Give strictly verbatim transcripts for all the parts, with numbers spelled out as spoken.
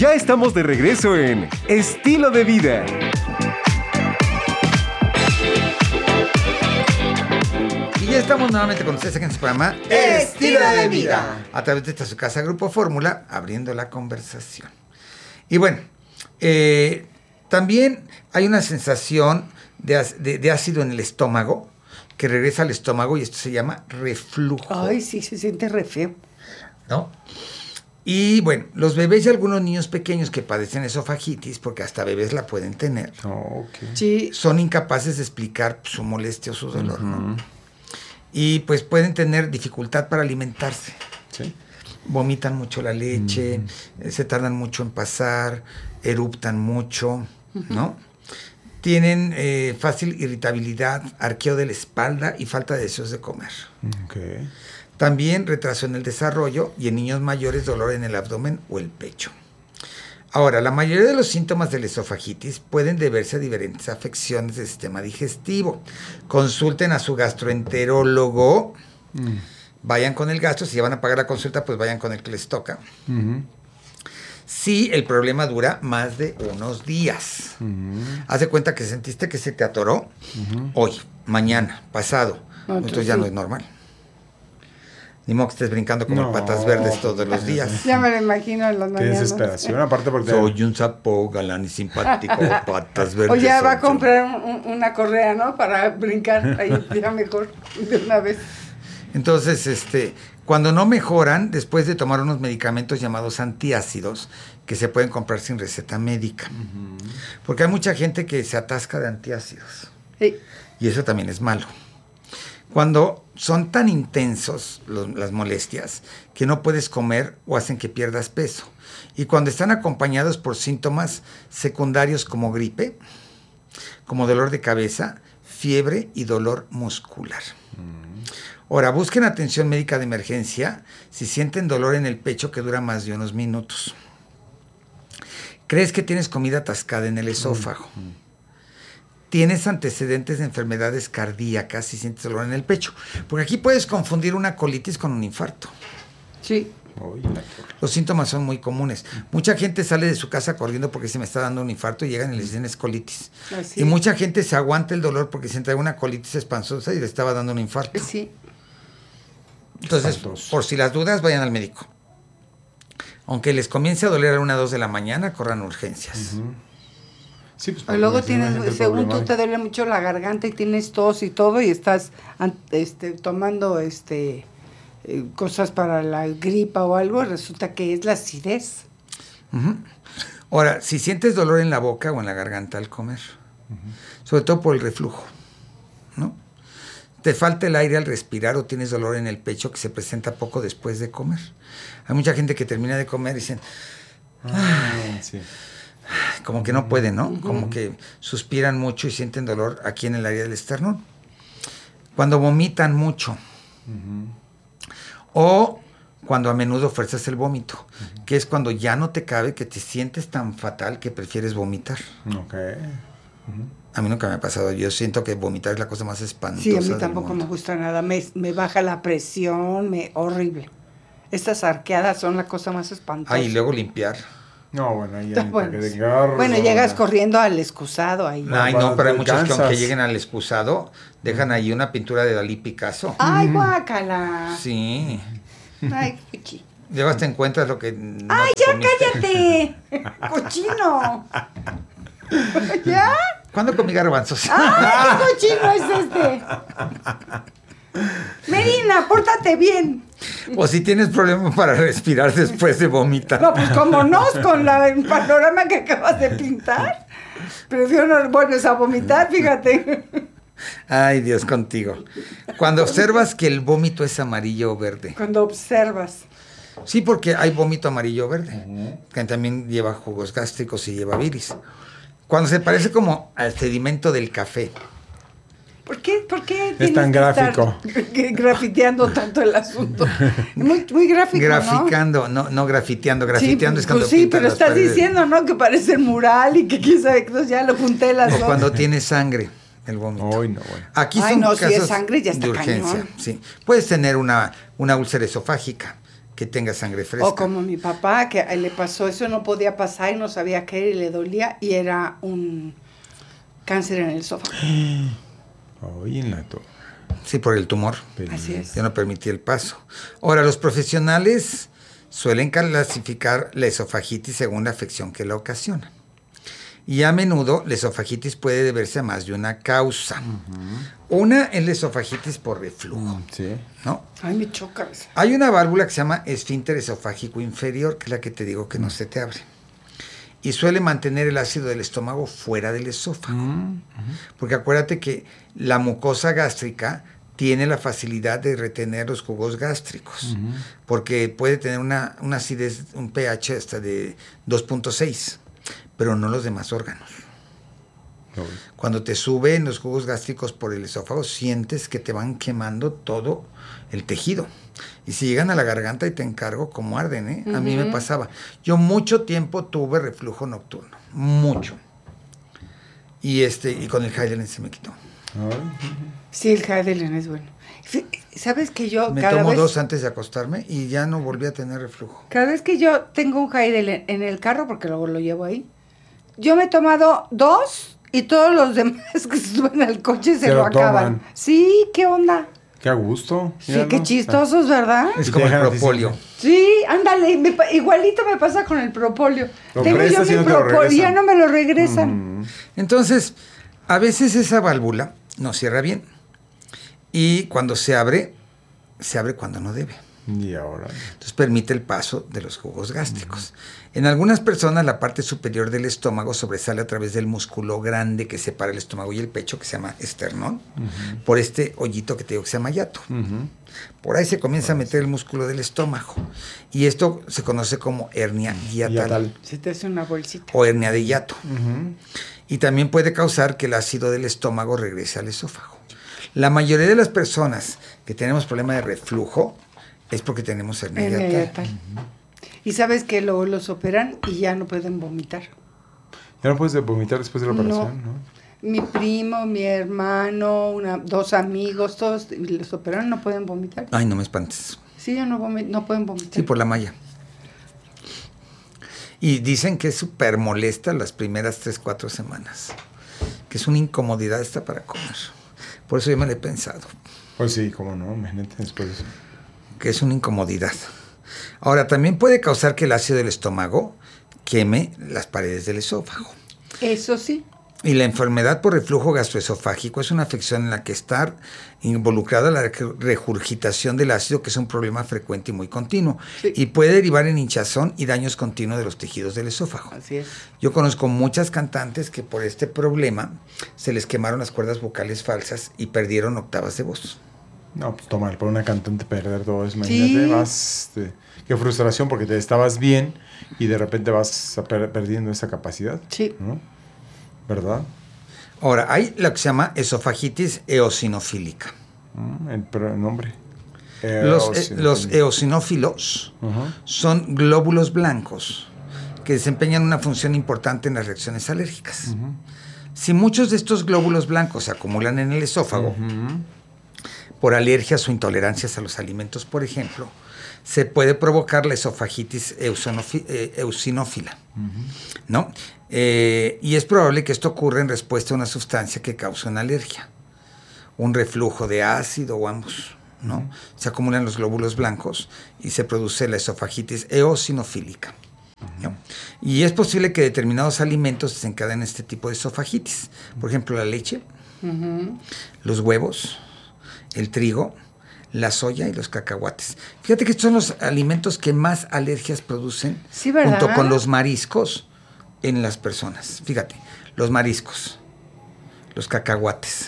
Ya estamos de regreso en Estilo de Vida. Y ya estamos nuevamente con ustedes aquí en este programa Estilo de Vida. A través de esta su casa Grupo Fórmula, abriendo la conversación. Y bueno, eh, también hay una sensación de, de, de ácido en el estómago que regresa al estómago y esto se llama reflujo. Ay, sí, se siente re feo. ¿No? Y bueno, los bebés y algunos niños pequeños que padecen esofagitis, porque hasta bebés la pueden tener, Oh, okay. Sí. son incapaces de explicar su molestia o su dolor, Uh-huh. ¿no? Y pues pueden tener dificultad para alimentarse. Sí. Vomitan mucho la leche, uh-huh. eh, se tardan mucho en pasar, eruptan mucho, uh-huh. ¿no? Tienen eh, fácil irritabilidad, arqueo de la espalda y falta de deseos de comer. Okay. También retraso en el desarrollo y en niños mayores dolor en el abdomen o el pecho. Ahora, la mayoría de los síntomas de la esofagitis pueden deberse a diferentes afecciones del sistema digestivo. Consulten a su gastroenterólogo. Mm. Vayan con el gastro. Si ya van a pagar la consulta, pues vayan con el que les toca. Uh-huh. Si el problema dura más de unos días. Uh-huh. Haz de cuenta que sentiste que se te atoró uh-huh. hoy, mañana, pasado. Okay. Entonces ya no es normal. Ni modo que estés brincando como no, patas verdes todos los días. Ya me lo imagino en las Qué mañanas. desesperación, aparte porque... Soy un sapo galán y simpático, patas verdes. O ya va a comprar un, una correa, ¿no? Para brincar ahí ya mejor de una vez. Entonces, este, cuando no mejoran, después de tomar unos medicamentos llamados antiácidos, que se pueden comprar sin receta médica. Uh-huh. Porque hay mucha gente que se atasca de antiácidos. Sí. Y eso también es malo. Cuando son tan intensos los, las molestias que no puedes comer o hacen que pierdas peso. Y cuando están acompañados por síntomas secundarios como gripe, como dolor de cabeza, fiebre y dolor muscular. Mm. Ahora, busquen atención médica de emergencia si sienten dolor en el pecho que dura más de unos minutos. ¿Crees que tienes comida atascada en el esófago? Mm. ¿Tienes antecedentes de enfermedades cardíacas si sientes dolor en el pecho? Porque aquí puedes confundir una colitis con un infarto. Sí. Los síntomas son muy comunes. Mucha gente sale de su casa corriendo porque se me está dando un infarto y llegan y les dicen es colitis. Así. Y mucha gente se aguanta el dolor porque se trae una colitis espantosa y le estaba dando un infarto. Sí. Entonces, Espantoso. Por si las dudas, vayan al médico. Aunque les comience a doler a una o dos de la mañana, corran urgencias. Uh-huh. Sí, pues, luego tienes, según tú te duele mucho la garganta y tienes tos y todo y estás este, tomando este eh, cosas para la gripa o algo, resulta que es la acidez. Uh-huh. Ahora, si sientes dolor en la boca o en la garganta al comer, uh-huh. sobre todo por el reflujo, ¿no? Te falta el aire al respirar o tienes dolor en el pecho que se presenta poco después de comer. Hay mucha gente que termina de comer y dicen, ah, sí. como que no pueden, ¿no? Uh-huh. Como que suspiran mucho y sienten dolor aquí en el área del esternón. Cuando vomitan mucho. Uh-huh. O cuando a menudo fuerzas el vómito, uh-huh. que es cuando ya no te cabe, que te sientes tan fatal que prefieres vomitar. Ok. Uh-huh. A mí nunca me ha pasado. Yo siento que vomitar es la cosa más espantosa. Sí, a mí tampoco me gusta nada. Me, me baja la presión, me horrible. Estas arqueadas son la cosa más espantosa. Ah, y luego limpiar. No, bueno, ahí ya bueno, de garro, bueno, llegas corriendo al excusado ahí. Ay, no, pero hay muchos que aunque lleguen al excusado, dejan ahí una pintura de Dalí Picasso. ¡Ay, guácala! Sí. Ay, fuchi. Llevas te encuentras lo que no ¡ay, te ya comiste. cállate! ¡Cochino! ¿Ya? ¿Cuándo comí garbanzos? ¡Ah, qué cochino es este! Medina, pórtate bien. O si tienes problemas para respirar después de vomitar. No, pues como no, con la, el panorama que acabas de pintar. Prefiero no vuelves a vomitar, fíjate. Ay, Dios contigo. Cuando observas que el vómito es amarillo o verde. Cuando observas. Sí, porque hay vómito amarillo o verde, uh-huh. que también lleva jugos gástricos y lleva bilis. Cuando se parece como al sedimento del café. ¿Por qué, por qué es tan gráfico? Grafiteando tanto el asunto. Muy, muy gráfico, Graficando, ¿no? no, no grafiteando. Grafiteando sí, es cuando pues sí, pero las estás paredes. diciendo, ¿no? Que parece el mural y que quién sabe, entonces ya lo junté las o dos. cuando tiene sangre el vómito. Ay, no, bueno. Aquí Ay, son no, casos si es sangre ya está de urgencia. cañón. Sí. Puedes tener una, una úlcera esofágica, que que tenga sangre fresca. O como mi papá, que le pasó eso, no podía pasar y no sabía qué era y le dolía y era un cáncer en el esófago. Hoy en la torre. Sí, por el tumor. Así es. Ya no permitía el paso. Ahora, los profesionales suelen clasificar la esofagitis según la afección que la ocasiona. Y a menudo la esofagitis puede deberse a más de una causa. Uh-huh. Una es la esofagitis por reflujo. Sí. ¿No? Ay, me choca eso. Hay una válvula que se llama esfínter esofágico inferior, que es la que te digo que no se te abre. Y suele mantener el ácido del estómago fuera del esófago. Uh-huh. Porque acuérdate que la mucosa gástrica tiene la facilidad de retener los jugos gástricos. Uh-huh. Porque puede tener una, una acidez, un pH hasta de dos punto seis. Pero no los demás órganos. No. Cuando te suben los jugos gástricos por el esófago, sientes que te van quemando todo el tejido. Y si llegan a la garganta y te encargo, como arden, ¿eh? Uh-huh. A mí me pasaba. Yo mucho tiempo tuve reflujo nocturno. Mucho. Y este y con el Heidelin se me quitó. Uh-huh. Sí, el Heidelin es bueno. ¿Sabes que yo me cada tomo vez, dos antes de acostarme y ya no volví a tener reflujo? Cada vez que yo tengo un Heidelin en el carro, porque luego lo llevo ahí, yo me he tomado dos y todos los demás que se suben al coche se, se lo, lo acaban. Sí, ¿qué onda? Qué a gusto. Sí, qué no. chistosos, ¿verdad? Es como el propóleo. Sí, ándale, me, igualito me pasa con el propóleo. Lo Tengo yo mi no propóleo y ya no me lo regresan. Mm. Entonces, a veces esa válvula no cierra bien. Y cuando se abre, se abre cuando no debe. Y ahora. Entonces permite el paso de los jugos gástricos. Uh-huh. En algunas personas la parte superior del estómago sobresale a través del músculo grande que separa el estómago y el pecho, que se llama esternón, uh-huh. por este hoyito que te digo que se llama hiato. Uh-huh. Por ahí se comienza a meter el músculo del estómago. Y esto se conoce como hernia hiatal. hiatal. Se te hace una bolsita. O hernia de hiato. Uh-huh. Y también puede causar que el ácido del estómago regrese al esófago. La mayoría de las personas que tenemos problema de reflujo es porque tenemos hernia hiatal. hiatal. Uh-huh. Y sabes que luego los operan y ya no pueden vomitar. ¿Ya no puedes vomitar después de la operación? No. ¿no? Mi primo, mi hermano, una, dos amigos, todos los operaron, no pueden vomitar. Ay, no me espantes. Sí, ya no, vomit- no pueden vomitar. Sí, por la malla. Y dicen que es súper molesta las primeras tres, cuatro semanas. Que es una incomodidad esta para comer. Por eso yo me lo he pensado. Pues sí, cómo no, imagínate después de eso. Que es una incomodidad. Ahora, también puede causar que el ácido del estómago queme las paredes del esófago. Eso sí. Y la enfermedad por reflujo gastroesofágico es una afección en la que está involucrada la regurgitación del ácido, que es un problema frecuente y muy continuo. Sí. Y puede derivar en hinchazón y daños continuos de los tejidos del esófago. Así es. Yo conozco muchas cantantes que por este problema se les quemaron las cuerdas vocales falsas y perdieron octavas de voz. No, pues toma, para una cantante perder todo eso, imagínate, sí. vas, de, qué frustración, porque te estabas bien y de repente vas a per, perdiendo esa capacidad. Sí. ¿No? ¿Verdad? Ahora, hay lo que se llama esofagitis eosinofílica. Mm, el, el nombre. Los, eh, los eosinófilos uh-huh. son glóbulos blancos que desempeñan una función importante en las reacciones alérgicas. Uh-huh. Si muchos de estos glóbulos blancos se acumulan en el esófago, uh-huh. por alergias o intolerancias a los alimentos, por ejemplo, se puede provocar la esofagitis eosinófila, uh-huh. ¿no? Eh, y es probable que esto ocurra en respuesta a una sustancia que causa una alergia, un reflujo de ácido o ambos, ¿no? Uh-huh. Se acumulan los glóbulos blancos y se produce la esofagitis eosinofílica. Uh-huh. ¿no? Y es posible que determinados alimentos desencadenen este tipo de esofagitis. Por ejemplo, la leche, uh-huh. los huevos, el trigo, la soya y los cacahuates. Fíjate que estos son los alimentos que más alergias producen, sí, ¿verdad? Junto con los mariscos en las personas. Fíjate, los mariscos, los cacahuates,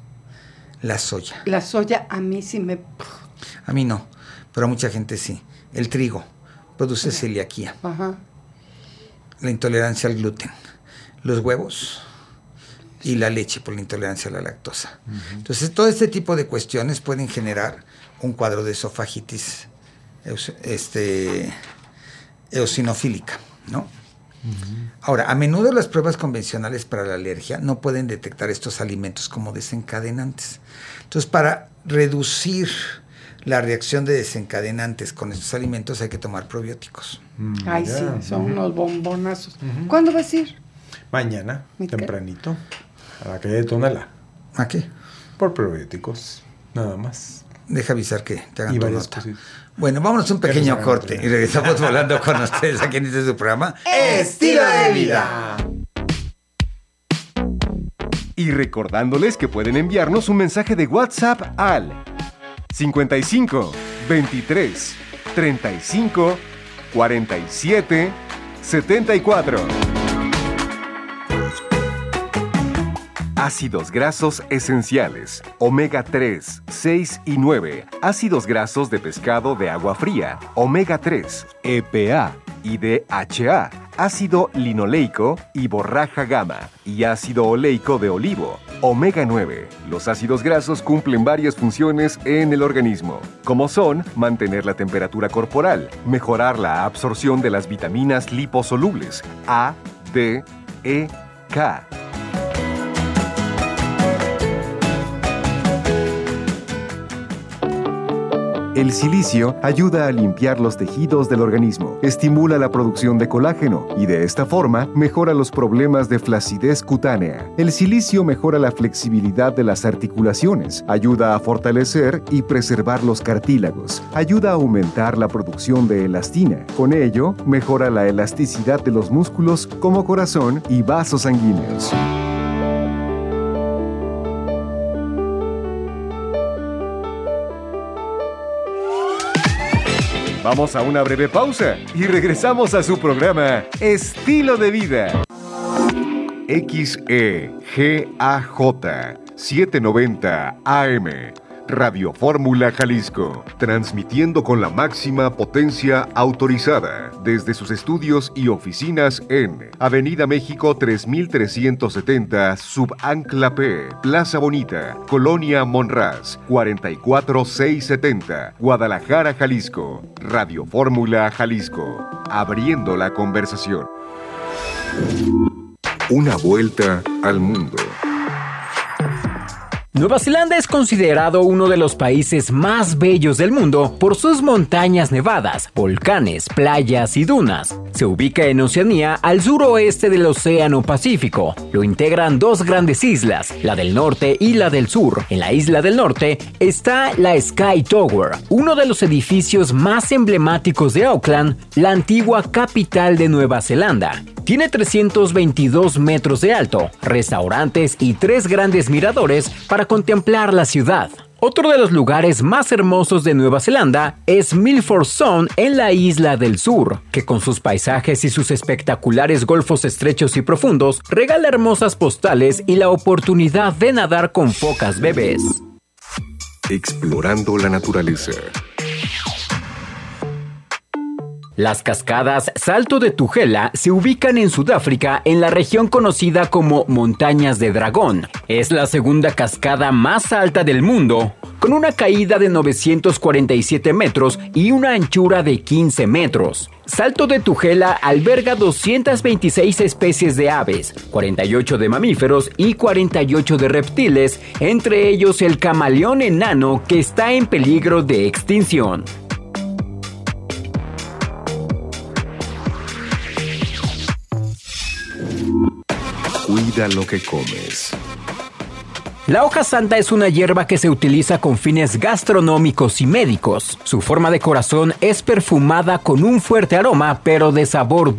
la soya. La soya a mí sí me... A mí no, pero a mucha gente sí. El trigo produce celiaquía. Ajá. La intolerancia al gluten. Los huevos y la leche por la intolerancia a la lactosa. Uh-huh. Entonces, todo este tipo de cuestiones pueden generar un cuadro de esofagitis este, eosinofílica, ¿no? Uh-huh. Ahora, a menudo las pruebas convencionales para la alergia no pueden detectar estos alimentos como desencadenantes. Entonces, para reducir la reacción de desencadenantes con estos alimentos, hay que tomar probióticos. Mm, Ay, ya. sí, son Ujú. unos bombonazos. Ujú. ¿Cuándo vas a ir? Mañana, ¿Mi qué? tempranito, a la calle de Tonalá, Aquí, por probióticos, nada más. deja avisar que te hagan Y tu varias nota. cositas. Bueno, vámonos a un pequeño nos hagan corte otra. y regresamos volando con ustedes aquí en este su programa Estilo de vida. Y recordándoles que pueden enviarnos un mensaje de WhatsApp al cincuenta y cinco, veintitrés, treinta y cinco, cuarenta y siete, setenta y cuatro. Ácidos grasos esenciales, omega tres, seis y nueve, ácidos grasos de pescado de agua fría, omega tres, E P A y D H A, ácido linoleico y borraja gamma, y ácido oleico de olivo, omega nueve. Los ácidos grasos cumplen varias funciones en el organismo, como son mantener la temperatura corporal, mejorar la absorción de las vitaminas liposolubles A, D, E, K. El silicio ayuda a limpiar los tejidos del organismo, estimula la producción de colágeno y de esta forma mejora los problemas de flacidez cutánea. El silicio mejora la flexibilidad de las articulaciones, ayuda a fortalecer y preservar los cartílagos, ayuda a aumentar la producción de elastina. Con ello, mejora la elasticidad de los músculos como corazón y vasos sanguíneos. Vamos a una breve pausa y regresamos a su programa Estilo de Vida. X E G A J setecientos noventa A M, Radio Fórmula Jalisco, transmitiendo con la máxima potencia autorizada desde sus estudios y oficinas en Avenida México tres mil trescientos setenta, Subancla P, Plaza Bonita, Colonia Monraz, cuarenta y cuatro mil seiscientos setenta, Guadalajara, Jalisco. Radio Fórmula Jalisco, abriendo la conversación. Una vuelta al mundo. Nueva Zelanda es considerado uno de los países más bellos del mundo por sus montañas nevadas, volcanes, playas y dunas. Se ubica en Oceanía, al suroeste del Océano Pacífico. Lo integran dos grandes islas, la del norte y la del sur. En la isla del norte está la Sky Tower, uno de los edificios más emblemáticos de Auckland, la antigua capital de Nueva Zelanda. Tiene trescientos veintidós metros de alto, restaurantes y tres grandes miradores para contemplar la ciudad. Otro de los lugares más hermosos de Nueva Zelanda es Milford Sound en la isla del sur, que con sus paisajes y sus espectaculares golfos estrechos y profundos regala hermosas postales y la oportunidad de nadar con focas bebés. Explorando la naturaleza. Las cascadas Salto de Tugela se ubican en Sudáfrica en la región conocida como Montañas de Dragón. Es la segunda cascada más alta del mundo, con una caída de novecientos cuarenta y siete metros y una anchura de quince metros. Salto de Tugela alberga doscientas veintiséis especies de aves, cuarenta y ocho de mamíferos y cuarenta y ocho de reptiles, entre ellos el camaleón enano que está en peligro de extinción. Cuida lo que comes. La hoja santa es una hierba que se utiliza con fines gastronómicos y médicos. Su forma de corazón es perfumada con un fuerte aroma, pero de sabor